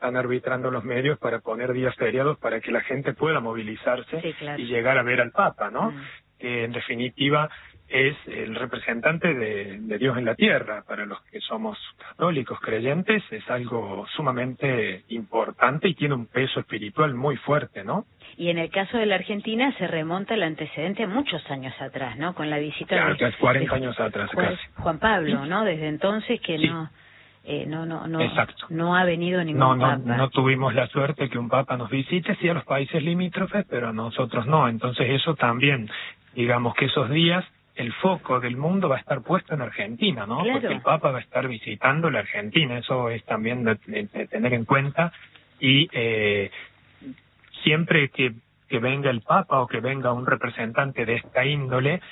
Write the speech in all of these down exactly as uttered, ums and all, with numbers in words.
están arbitrando los medios para poner días feriados para que la gente pueda movilizarse sí, claro. y llegar a ver al Papa, ¿no? Mm. Que en definitiva es el representante de, de Dios en la tierra. Para los que somos católicos creyentes es algo sumamente importante y tiene un peso espiritual muy fuerte, ¿no? Y en el caso de la Argentina se remonta el antecedente muchos años atrás, ¿no? Con la visita claro, de, cuarenta de años atrás Juan, casi. Juan Pablo, ¿no? Desde entonces que sí. no... Eh, no, no, no, Exacto. no ha venido ningún no, no, papa. No tuvimos la suerte que un papa nos visite, sí a los países limítrofes, pero a nosotros no. Entonces eso también, digamos que esos días, el foco del mundo va a estar puesto en Argentina, ¿no? Claro. Porque el papa va a estar visitando la Argentina, eso es también de, de, de tener en cuenta. Y eh, siempre que, que venga el papa o que venga un representante de esta índole,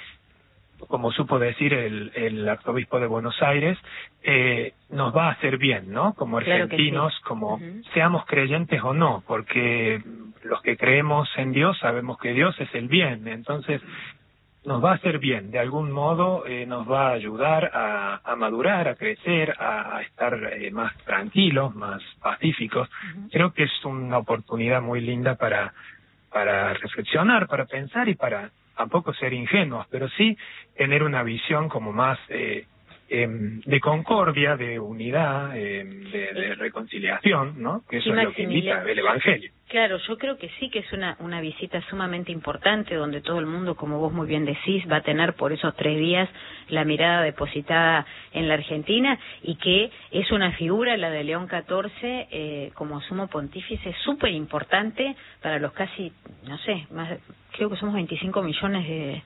como supo decir el, el arzobispo de Buenos Aires, eh, nos va a hacer bien, ¿no? Como argentinos, claro sí. como uh-huh. seamos creyentes o no, porque los que creemos en Dios sabemos que Dios es el bien, entonces nos va a hacer bien, de algún modo eh, nos va a ayudar a, a madurar, a crecer, a, a estar eh, más tranquilos, más pacíficos. Uh-huh. Creo que es una oportunidad muy linda para, para reflexionar, para pensar y para tampoco ser ingenuos, pero sí tener una visión como más eh, eh, de concordia, de unidad, eh, de, de reconciliación, ¿no? Que eso sí, es lo que invita el Evangelio. Claro, yo creo que sí que es una, una visita sumamente importante donde todo el mundo, como vos muy bien decís, va a tener por esos tres días la mirada depositada en la Argentina y que es una figura, la de León catorce, eh, como sumo pontífice, súper importante para los casi, no sé, más creo que somos veinticinco millones de...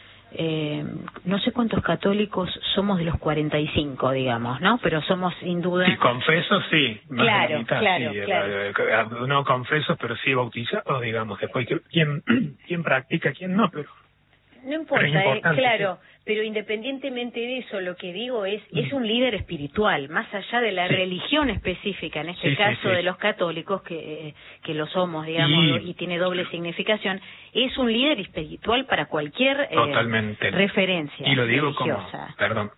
Eh, no sé cuántos católicos somos de los cuarenta y cinco, digamos, ¿no? Pero somos sin duda... Sí, confesos, sí. Más claro, de la mitad, claro, sí, claro. No confesos, pero sí bautizados, digamos. Después, ¿quién, quién practica, quién no? Pero no importa, pero eh, claro, sí. Pero independientemente de eso, lo que digo es, mm. es un líder espiritual, más allá de la sí. religión específica, en este sí, caso sí, sí. de los católicos, que, que lo somos, digamos, y, y tiene doble significación, es un líder espiritual para cualquier eh, referencia y lo digo religiosa. Como, perdón,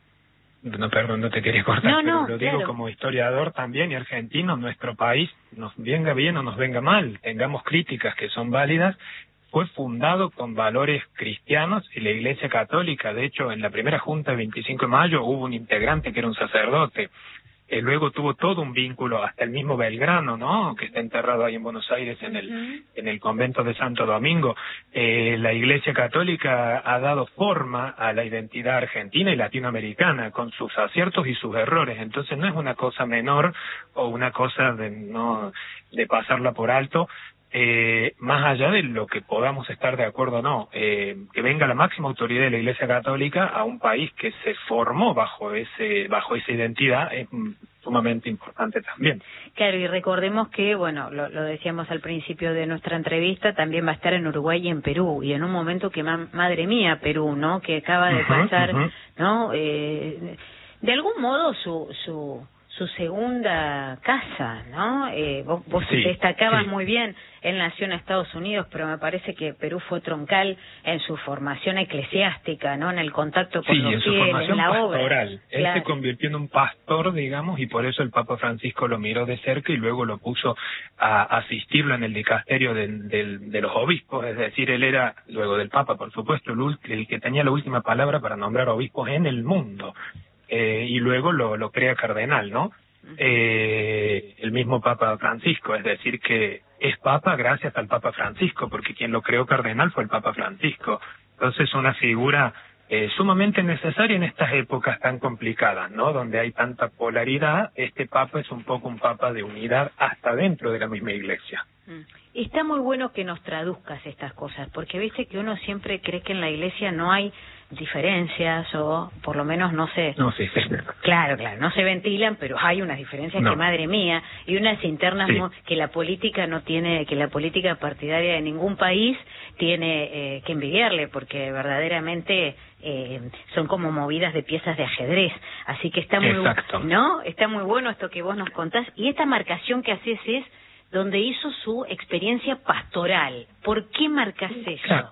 no, perdón, no te quería cortar, no, pero no, lo digo claro. como historiador también y argentino, nuestro país, nos venga bien o nos venga mal, tengamos críticas que son válidas, fue fundado con valores cristianos y la Iglesia Católica. De hecho, en la primera junta del veinticinco de mayo hubo un integrante que era un sacerdote. Eh, luego tuvo todo un vínculo, hasta el mismo Belgrano, ¿no? Que está enterrado ahí en Buenos Aires, en el uh-huh. en el convento de Santo Domingo. Eh, la Iglesia Católica ha dado forma a la identidad argentina y latinoamericana, con sus aciertos y sus errores. Entonces no es una cosa menor o una cosa de no de pasarla por alto. Eh, más allá de lo que podamos estar de acuerdo o no, eh, que venga la máxima autoridad de la Iglesia Católica a un país que se formó bajo ese bajo esa identidad es sumamente importante también. Claro, y recordemos que, bueno, lo, lo decíamos al principio de nuestra entrevista, también va a estar en Uruguay y en Perú, y en un momento que, ma- madre mía, Perú, ¿no?, que acaba de uh-huh, pasar, uh-huh. ¿no?, eh, de algún modo su... su su segunda casa, ¿no? Eh, vos vos sí, destacabas sí. muy bien, él nació en Estados Unidos, pero me parece que Perú fue troncal en su formación eclesiástica, ¿no? En el contacto con sí, los en su fieles, formación en la pastoral. obra. Él claro. se convirtió en un pastor, digamos, y por eso el Papa Francisco lo miró de cerca y luego lo puso a asistirlo en el dicasterio de, de, de los obispos, es decir, él era, luego del Papa, por supuesto, el, el que tenía la última palabra para nombrar obispos en el mundo, eh, y luego lo, lo crea cardenal, ¿no? Eh, el mismo Papa Francisco, es decir que es Papa gracias al Papa Francisco, porque quien lo creó cardenal fue el Papa Francisco. Entonces una figura eh, sumamente necesaria en estas épocas tan complicadas, ¿no? Donde hay tanta polaridad, este Papa es un poco un Papa de unidad hasta dentro de la misma Iglesia. Está muy bueno que nos traduzcas estas cosas, porque viste que uno siempre cree que en la Iglesia no hay diferencias, o por lo menos no se... No, sí, sí. Claro, claro, no se ventilan, pero hay unas diferencias no. que, madre mía, y unas internas sí. que la política no tiene, que la política partidaria de ningún país tiene eh, que envidiarle, porque verdaderamente eh, son como movidas de piezas de ajedrez. Así que está muy, Exacto. ¿no? Está muy bueno esto que vos nos contás, y esta marcación que haces es donde hizo su experiencia pastoral. ¿Por qué marcas eso? Claro.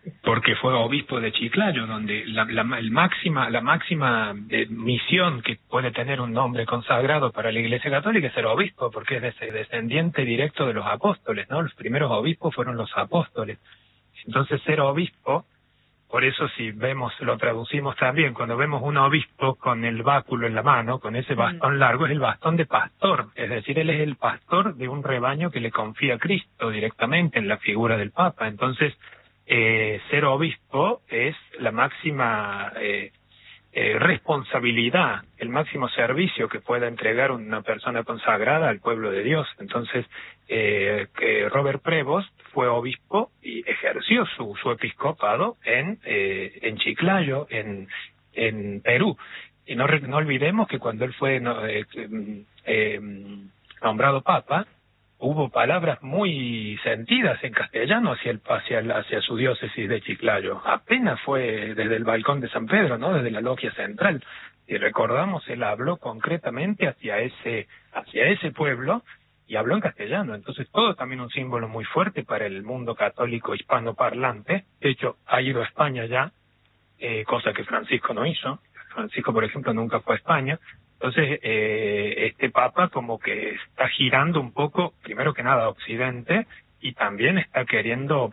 porque fue obispo de Chiclayo, donde la, la, el máxima, la máxima eh, misión que puede tener un hombre consagrado para la Iglesia Católica es ser obispo, porque es des- descendiente directo de los apóstoles, ¿no? Los primeros obispos fueron los apóstoles. Entonces, ser obispo, por eso si vemos, lo traducimos también, cuando vemos un obispo con el báculo en la mano, con ese bastón largo, es el bastón de pastor, es decir, él es el pastor de un rebaño que le confía a Cristo directamente en la figura del Papa. Entonces, eh, ser obispo es la máxima eh, eh, responsabilidad, el máximo servicio que pueda entregar una persona consagrada al pueblo de Dios. Entonces, eh, que Robert Prevost fue obispo y ejerció su, su episcopado en, eh, en Chiclayo, en, en Perú. Y no, no olvidemos que cuando él fue no, eh, eh, nombrado papa, hubo palabras muy sentidas en castellano hacia el hacia, hacia su diócesis de Chiclayo. Apenas fue desde el balcón de San Pedro, ¿no? Desde la logia central. Y recordamos, él habló concretamente hacia ese hacia ese pueblo y habló en castellano. Entonces, todo también un símbolo muy fuerte para el mundo católico hispanoparlante. De hecho, ha ido a España ya, eh, cosa que Francisco no hizo. Francisco, por ejemplo, nunca fue a España. Entonces, eh, este Papa como que está girando un poco, primero que nada, a Occidente, y también está queriendo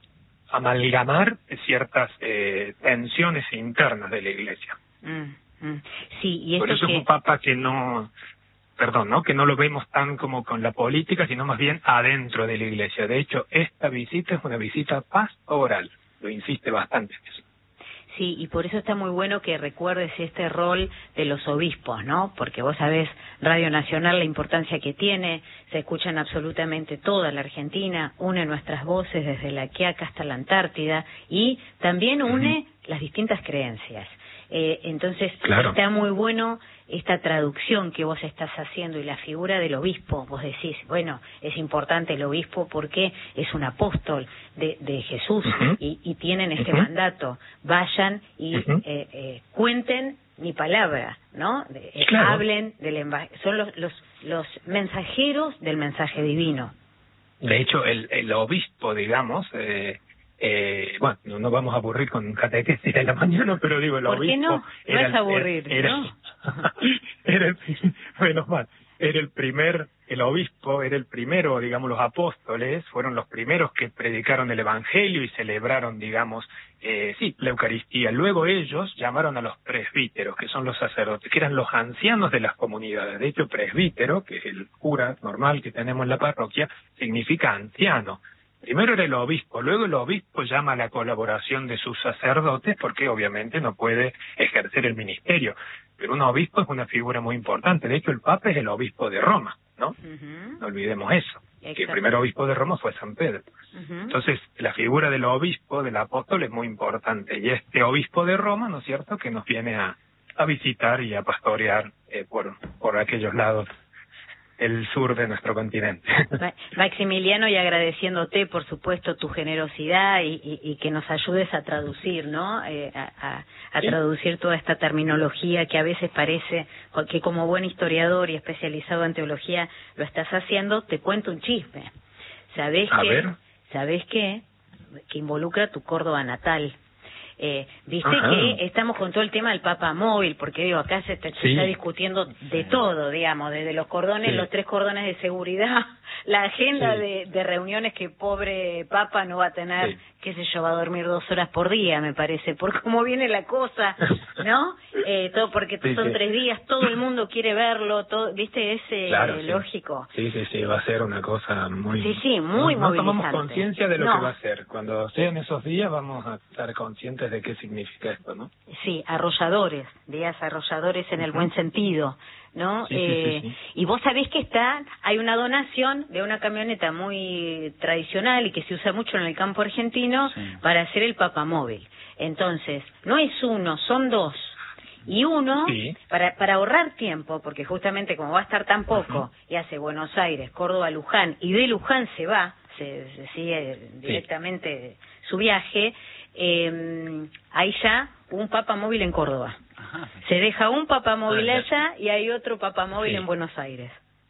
amalgamar ciertas eh, tensiones internas de la Iglesia. Mm, mm. Sí, y por esto eso que... es un Papa que no, perdón, ¿no? que no lo vemos tan como con la política, sino más bien adentro de la Iglesia. De hecho, esta visita es una visita pastoral, lo insiste bastante en eso. Sí, y por eso está muy bueno que recuerdes este rol de los obispos, ¿no? Porque vos sabés, Radio Nacional, la importancia que tiene, se escuchan absolutamente toda la Argentina, une nuestras voces desde la Quiaca hasta la Antártida y también une uh-huh. las distintas creencias. Eh, entonces, claro. está muy bueno esta traducción que vos estás haciendo y la figura del obispo. Vos decís, bueno, es importante el obispo porque es un apóstol de, de Jesús uh-huh. y, y tienen este uh-huh. mandato. Vayan y uh-huh. eh, eh, cuenten mi palabra, ¿no? De, claro. Hablen del enva- son los, los, los mensajeros del mensaje divino. De hecho, el, el obispo, digamos... Eh... Eh, bueno, no nos vamos a aburrir con catequesis de la mañana, pero digo, el ¿Por obispo... qué no? No era es aburrir, el, era, ¿no? Era el, menos mal, era el primer, el obispo era el primero, digamos, los apóstoles fueron los primeros que predicaron el Evangelio y celebraron, digamos, eh, sí, la Eucaristía. Luego ellos llamaron a los presbíteros, que son los sacerdotes, que eran los ancianos de las comunidades. De hecho, presbítero, que es el cura normal que tenemos en la parroquia, significa anciano. Primero era el obispo, luego el obispo llama a la colaboración de sus sacerdotes porque obviamente no puede ejercer el ministerio. Pero un obispo es una figura muy importante. De hecho, el Papa es el obispo de Roma, ¿no? Uh-huh. No olvidemos eso. Exacto. Que el primer obispo de Roma fue San Pedro. Uh-huh. Entonces, la figura del obispo, del apóstol, es muy importante. Y este obispo de Roma, ¿no es cierto?, que nos viene a, a visitar y a pastorear eh, por, por aquellos lados el sur de nuestro continente. Maximiliano, y agradeciéndote, por supuesto, tu generosidad y, y, y que nos ayudes a traducir, ¿no? Eh, a, a, a ¿Sí? traducir toda esta terminología que a veces parece que como buen historiador y especializado en teología lo estás haciendo. Te cuento un chisme. ¿Sabés a qué? Ver. ¿Sabés qué? Que involucra tu Córdoba natal. Eh, Viste Ajá. que estamos con todo el tema del Papa móvil, porque digo, acá se está, sí. se está discutiendo de todo, digamos, desde los cordones, sí. los tres cordones de seguridad, la agenda sí. de, de reuniones que pobre Papa no va a tener, sí. qué sé yo, va a dormir dos horas por día, me parece, por cómo viene la cosa, ¿no? eh, todo porque sí, son sí. tres días, todo el mundo quiere verlo, todo, ¿viste? Es eh, claro, sí. lógico. Sí, sí, sí, va a ser una cosa muy... Sí, sí, muy no, movilizante. No tomamos conciencia de lo no. que va a ser. Cuando sean esos días vamos a estar conscientes de qué significa esto, ¿no? Sí, arrolladores, días arrolladores en uh-huh. el buen sentido, ¿no? Sí, eh, sí, sí, sí. Y vos sabés que está, hay una donación de una camioneta muy tradicional y que se usa mucho en el campo argentino sí. para hacer el papamóvil. Entonces, no es uno, son dos. Y uno, sí. para para ahorrar tiempo, porque justamente como va a estar tan poco, uh-huh. y hace Buenos Aires, Córdoba, Luján, y de Luján se va, se, se sigue directamente sí. su viaje, eh, hay ya un papamóvil en Córdoba. Ajá. Se deja un papamóvil ah, allá y hay otro papamóvil sí. en Buenos Aires.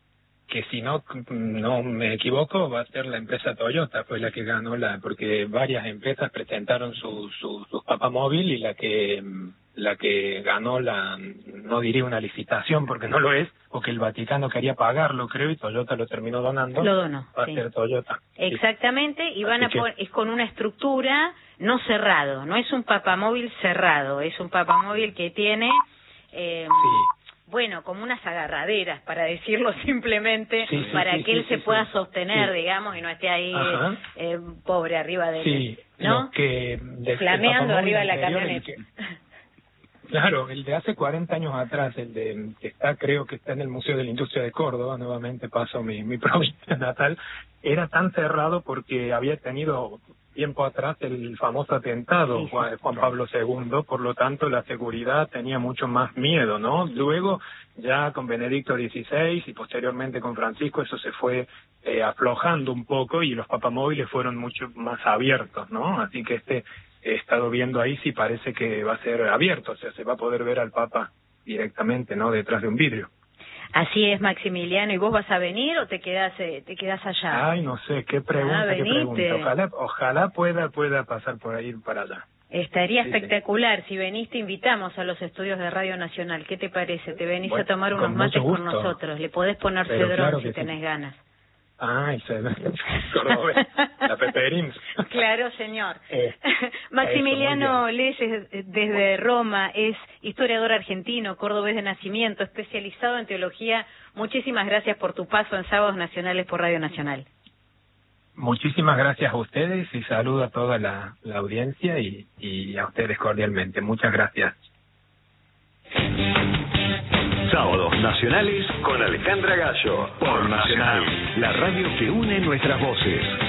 que si no no me equivoco va a ser la empresa Toyota, fue la que ganó la, porque varias empresas presentaron su su, su papamóvil y la que la que ganó la, no diría una licitación porque no lo es, porque el Vaticano quería pagarlo, creo, y Toyota lo terminó donando. Lo donó. Va Sí. a ser Toyota. Exactamente, y van Así a poner, que... es con una estructura no cerrado, no es un papamóvil cerrado, es un papamóvil que tiene eh, sí. bueno, como unas agarraderas, para decirlo simplemente, sí, sí, para sí, que él sí, se sí, pueda sí. sostener, Sí. digamos, y no esté ahí Ajá. eh, pobre arriba de sí, ¿no? Lo que de, flameando arriba de la camioneta. Que, claro, el de hace cuarenta años atrás, el de que está, creo que está en el Museo de la Industria de Córdoba, nuevamente paso mi, mi provincia natal, era tan cerrado porque había tenido tiempo atrás el famoso atentado, Sí, sí. Juan, Juan Pablo segundo, por lo tanto la seguridad tenía mucho más miedo, ¿no? Luego, ya con Benedicto dieciséis y posteriormente con Francisco, eso se fue eh, aflojando un poco y los papamóviles fueron mucho más abiertos, ¿no? Así que este he estado viendo ahí, sí parece que va a ser abierto, o sea, se va a poder ver al Papa directamente, ¿no? Detrás de un vidrio. Así es, Maximiliano. ¿Y vos vas a venir o te quedás, eh, te quedás allá? Ay, no sé, qué pregunta, ah, qué pregunta. Ojalá, ojalá pueda, pueda pasar por ahí para allá. Estaría sí, espectacular. Sí. Si venís, te invitamos a los estudios de Radio Nacional. ¿Qué te parece? Te venís bueno, a tomar unos con mates mucho con gusto. nosotros. Le podés poner Pero cedrón claro si que tenés sí. ganas. Ay, se cordobés, la Peperín. Claro, señor. Eh, Maximiliano eso, Leses, desde Roma, es historiador argentino, cordobés de nacimiento, especializado en teología. Muchísimas gracias por tu paso en Sábados Nacionales por Radio Nacional. Muchísimas gracias a ustedes y saludo a toda la, la audiencia y, y a ustedes cordialmente. Muchas gracias. Sábados Nacionales con Alejandra Gallo por Nacional, la radio que une nuestras voces.